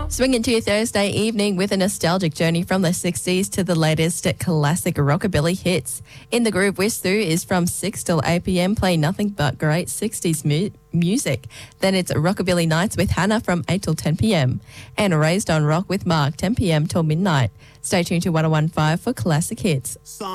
Swing into your Thursday evening with a nostalgic journey from the 60s to the latest classic rockabilly hits. In the Groove Whisk Through is from 6 till 8 p.m. Play nothing but great 60s music. Then it's Rockabilly Nights with Hannah from 8 till 10 p.m. and Raised on Rock with Mark 10 p.m. till midnight. Stay tuned to 101.5 for classic hits.